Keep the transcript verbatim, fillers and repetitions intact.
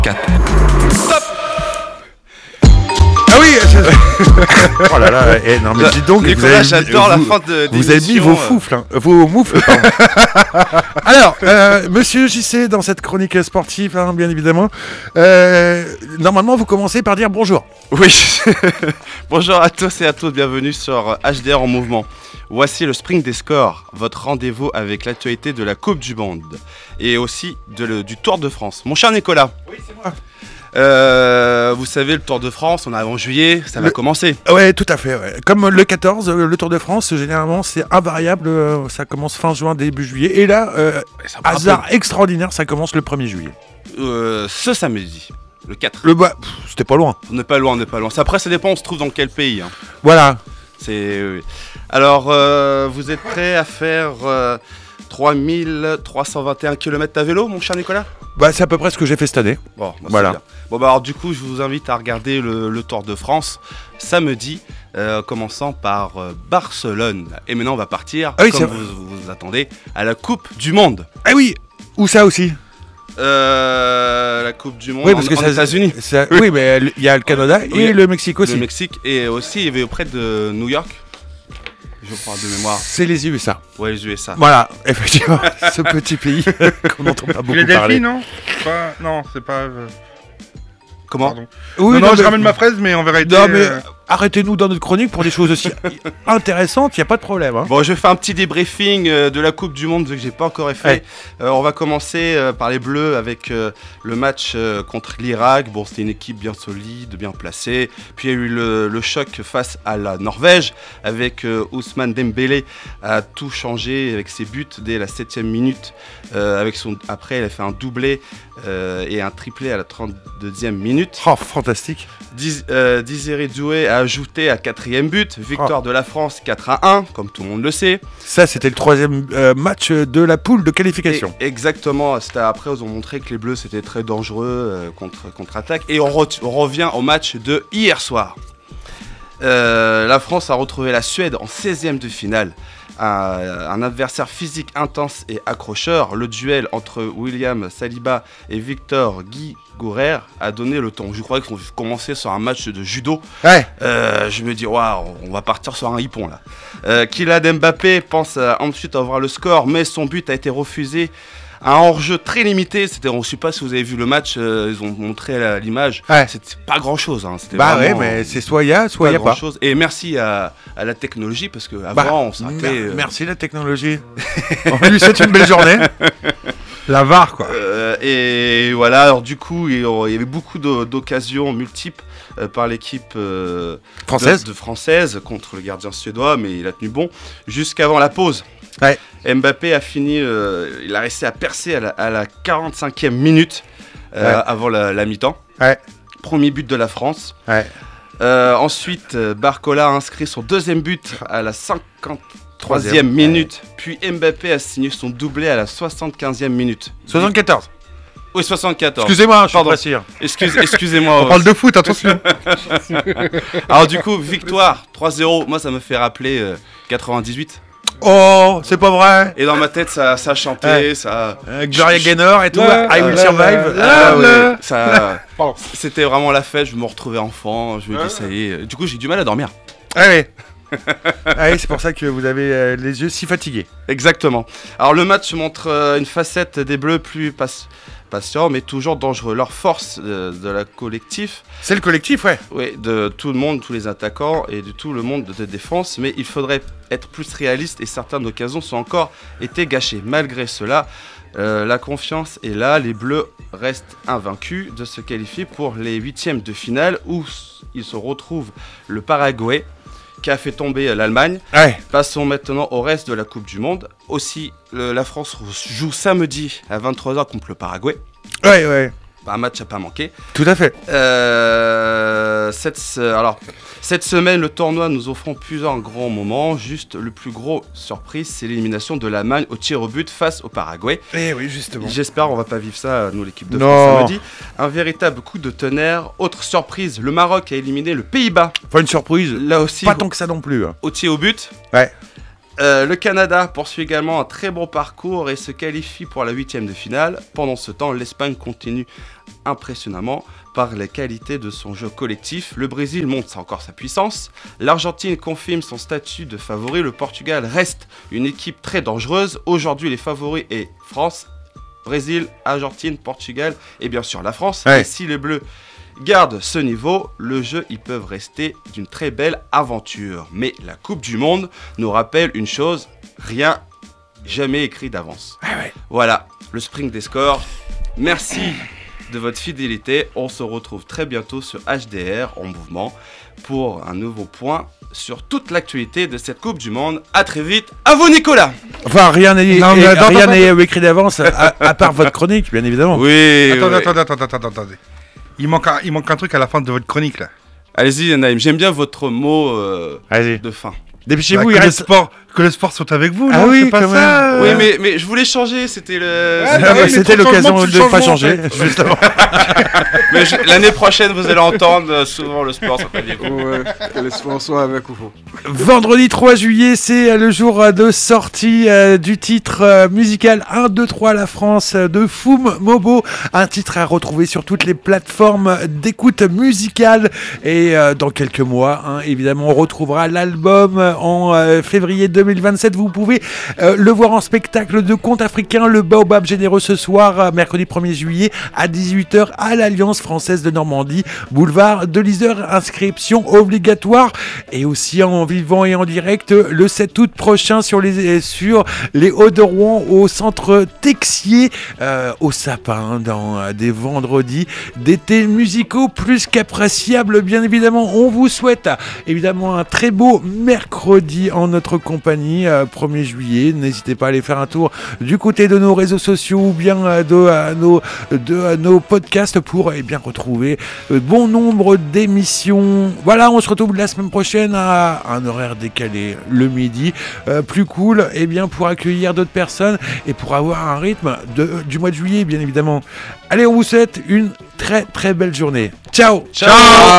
quatre. Stop. Ah oui. Oh là là. Eh, non mais dis donc. Nicolas, vous avez, j'adore vous, la fin de. Vous avez mis vos foufles, hein, vos moufles. Alors, euh, Monsieur J C, dans cette chronique sportive, hein, bien évidemment, euh, normalement vous commencez par dire bonjour. Oui. Bonjour à tous et à toutes, bienvenue sur H D R en mouvement. Voici le sprint des scores, votre rendez-vous avec l'actualité de la Coupe du Monde et aussi de le, du Tour de France. Mon cher Nicolas. Oui, c'est moi. Euh, vous savez, le Tour de France, on arrive en juillet, ça le... va commencer. Ouais, tout à fait. Ouais. Comme le quatorze, le Tour de France, généralement, c'est invariable. Euh, ça commence fin juin, début juillet. Et là, euh, hasard peu... extraordinaire, ça commence le premier juillet. Euh, ce samedi, le quatre. Le bah, pff, c'était pas loin. On n'est pas loin, on n'est pas loin. Après, ça dépend, on se trouve dans quel pays. Hein. Voilà. C'est... Oui. Alors, euh, vous êtes prêts à faire euh, trois mille trois cent vingt et un kilomètres à vélo, mon cher Nicolas ? Bah, c'est à peu près ce que j'ai fait cette année. Bon, bah, voilà. C'est bien. Bon, bah, alors, du coup, je vous invite à regarder le, le Tour de France samedi, euh, commençant par euh, Barcelone. Et maintenant, on va partir, ah oui, comme vous, vous vous attendez, à la Coupe du Monde. Ah oui, où ça aussi ? Euh, la Coupe du Monde oui, parce en, que en ça, États-Unis. Ça, oui, mais il y a le Canada oui, et le Mexique aussi. Le Mexique et aussi, il y avait auprès de New York. Je crois de mémoire. C'est les U S A. Ouais, les U S A. Voilà, effectivement, ce petit pays qu'on n'entend pas beaucoup les parler. Les non pas... Non, c'est pas... Euh... Comment Pardon. Oui, non, non, non, je mais... ramène ma fraise, mais en vérité... Non, mais euh... arrêtez-nous dans notre chronique pour des choses aussi intéressantes, il n'y a pas de problème. Hein. Bon, je fais un petit débriefing euh, de la Coupe du Monde, vu que j'ai pas encore fait. Ouais. Euh, on va commencer euh, par les Bleus avec euh, le match euh, contre l'Irak. Bon, c'était une équipe bien solide, bien placée. Puis il y a eu le, le choc face à la Norvège, avec euh, Ousmane Dembélé a tout changé avec ses buts dès la septième minute. Euh, avec son... Après, il a fait un doublé euh, et un triplé à la trente-deuxième minute. Oh, fantastique. Diz, euh, Désiré Doué a ajouté à quatrième but, victoire oh. de la France quatre à un, comme tout le monde le sait. Ça, c'était le troisième euh, match de la poule de qualification. Et exactement, c'était après, ils ont montré que les Bleus, c'était très dangereux euh, contre, contre-attaque. Et on, re- on revient au match de hier soir. Euh, la France a retrouvé la Suède en seizième de finale. Un, un adversaire physique intense et accrocheur. Le duel entre William Saliba et Victor Guy-Gourer a donné le ton. Je croyais qu'on commençait sur un match de judo. Ouais. Euh, je me dis, waouh, on va partir sur un hippon là. Euh, Kylian Mbappé pense euh, ensuite avoir le score, mais son but a été refusé. Un hors-jeu très limité, c'était, on ne sait pas si vous avez vu le match, euh, ils ont montré la, l'image, ouais. C'était pas grand-chose. Hein, c'était bah vraiment, ouais, mais c'est soit il y a, soit il n'y a pas. Chose. Et merci à, à la technologie, parce qu'avant, bah, on s'arrêtait... Euh... Merci la technologie. On lui souhaite une belle journée. La V A R, quoi. Euh, et voilà, alors du coup, il y avait beaucoup d'occasions multiples euh, par l'équipe euh, française. De, de française contre le gardien suédois, mais il a tenu bon jusqu'avant la pause. Ouais. Mbappé a fini, euh, il a réussi à percer à la, à la quarante-cinquième minute euh, ouais. avant la, la mi-temps. Ouais. Premier but de la France. Ouais. Euh, ensuite, Barcola a inscrit son deuxième but à la cinquante-troisième minute. Ouais. Puis Mbappé a signé son doublé à la soixante-quinzième minute. soixante-quatorze. Oui, soixante-quatorze. Excusez-moi, je Pardon. suis Excuse, excusez-moi. On parle de foot, attention. Alors du coup, victoire trois zéro. Moi, ça me fait rappeler euh, quatre-vingt-dix-huit. Oh, c'est pas vrai. Et dans ma tête, ça, ça chantait, ouais. ça... Euh, Gloria Gaynor et tout, là, I Will là, Survive. Là, ah, là, ouais, là. Ça... C'était vraiment la fête, je me retrouvais enfant, je me dis, ça y est. Du coup, j'ai du mal à dormir. Allez. Allez, c'est pour ça que vous avez euh, les yeux si fatigués. Exactement. Alors, le match montre euh, une facette des Bleus plus pass- patient, mais toujours dangereux. Leur force de, de la collectif... C'est le collectif, ouais. Oui, de tout le monde, tous les attaquants et de tout le monde de défense, mais il faudrait être plus réaliste et certaines occasions sont encore été gâchées. Malgré cela, euh, la confiance est là, les Bleus restent invaincus de se qualifier pour les huitièmes de finale où ils se retrouvent le Paraguay qui a fait tomber l'Allemagne. Ouais. Passons maintenant au reste de la Coupe du Monde. Aussi, le, la France joue samedi à vingt-trois heures contre le Paraguay. Ouais, ouais. Un match à pas manquer. Tout à fait. Euh, cette, alors, cette semaine, le tournoi nous offrant plusieurs grands moments. Juste le plus gros surprise, c'est l'élimination de l'Allemagne au tir au but face au Paraguay. Eh oui, justement. J'espère on va pas vivre ça, nous, l'équipe de non. France samedi. Un véritable coup de tonnerre. Autre surprise, le Maroc a éliminé le Pays-Bas. Pas une surprise. Là aussi. Pas tant que ça non plus. Hein. Au tir au but. Ouais. Euh, le Canada poursuit également un très bon parcours et se qualifie pour la huitième de finale. Pendant ce temps, l'Espagne continue impressionnamment par les qualités de son jeu collectif. Le Brésil montre encore sa puissance. L'Argentine confirme son statut de favori. Le Portugal reste une équipe très dangereuse. Aujourd'hui, les favoris est France, Brésil, Argentine, Portugal et bien sûr la France. Ouais. Et si les Bleus gardent ce niveau, le jeu, ils peuvent rester d'une très belle aventure. Mais la Coupe du Monde nous rappelle une chose, rien jamais écrit d'avance. Ah ouais. Voilà, le sprint des scores. Merci de votre fidélité. On se retrouve très bientôt sur H D R en mouvement pour un nouveau point sur toute l'actualité de cette Coupe du Monde. À très vite. À vous, Nicolas. Enfin, rien n'est Non, mais et- attends, rien attends, n'est écrit d'avance, à, à part votre chronique, bien évidemment. Oui. Attendez, oui. attendez, attendez, attendez, attendez. Il manque, un, il manque un truc à la fin de votre chronique là. Allez-y, Naïm. J'aime bien votre mot euh, Allez, de fin. dépêchez-vous, Bah, il que, le reste... sport, que le sport soit avec vous, Ah non, oui, c'est pas quand ça. même. Oui, Ouais. mais, mais je voulais changer. C'était le. Ouais, Ah bah bah, oui, mais c'était trop de l'occasion changement, de tu ne pas changes, en changer, fait. justement. Mais je- l'année prochaine, vous allez entendre euh, souvent le sport. Ça peut dire. Ouais, que les sports soient avec vous. Vendredi trois juillet, c'est le jour de sortie euh, du titre euh, musical un, deux, trois La France euh, de Foum Mobo. Un titre à retrouver sur toutes les plateformes d'écoute musicale. Et euh, dans quelques mois, hein, évidemment, on retrouvera l'album en euh, février deux mille vingt-sept. Vous pouvez euh, le voir en spectacle de conte africain, le Baobab Généreux ce soir, euh, mercredi premier juillet à dix-huit heures à l'Alliance Française de Normandie, boulevard de l'Isère, inscription obligatoire. Et aussi en vivant et en direct le sept août prochain sur les, sur les Hauts de Rouen au centre Texier, euh, au Sapin, dans euh, des vendredis d'été musicaux plus qu'appréciables, bien évidemment. On vous souhaite évidemment un très beau mercredi en notre compagnie, euh, premier juillet. N'hésitez pas à aller faire un tour du côté de nos réseaux sociaux ou bien euh, de, euh, nos, de euh, nos podcasts pour eh bien, retrouver euh, bon nombre d'émissions. Voilà, on se retrouve la semaine prochaine à un horaire décalé, le midi, euh, plus cool, eh bien, pour accueillir d'autres personnes et pour avoir un rythme de, du mois de juillet, bien évidemment. Allez, on vous souhaite une très très belle journée. Ciao. Ciao.